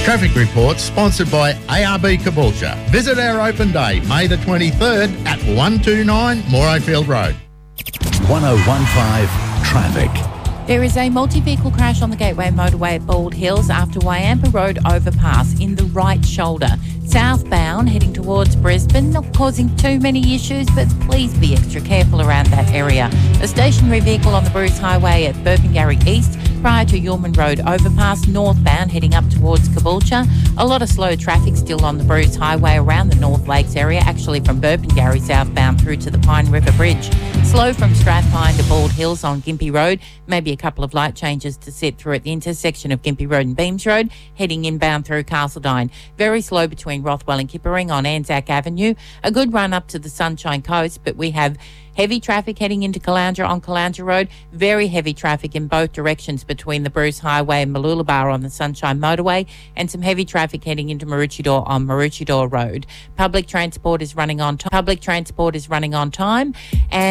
Traffic reports sponsored by ARB Caboolture. Visit our open day, May the 23rd at 129 Morayfield Road. 1015 Traffic. There is a multi-vehicle crash on the Gateway Motorway at Bald Hills after Wyampa Road overpass in the right shoulder. Southbound, heading towards Brisbane, not causing too many issues, but please be extra careful around that area. A stationary vehicle on the Bruce Highway at Burpengary East prior to Yorman Road overpass, northbound, heading up towards Caboolture. A lot of slow traffic still on the Bruce Highway around the North Lakes area, actually from Burpengary southbound through to the Pine River Bridge. Slow from Strathpine to Bald Hills on Gympie Road. Maybe a couple of light changes to sit through at the intersection of Gympie Road and Beams Road, heading inbound through Castledine. Very slow between Rothwell and Kippering on Anzac Avenue. A good run up to the Sunshine Coast, but we have heavy traffic heading into Caloundra on Caloundra Road. Very heavy traffic in both directions between the Bruce Highway and Mooloolaba on the Sunshine Motorway, and some heavy traffic heading into Maroochydore on Maroochydore Road. Public transport is running on time. And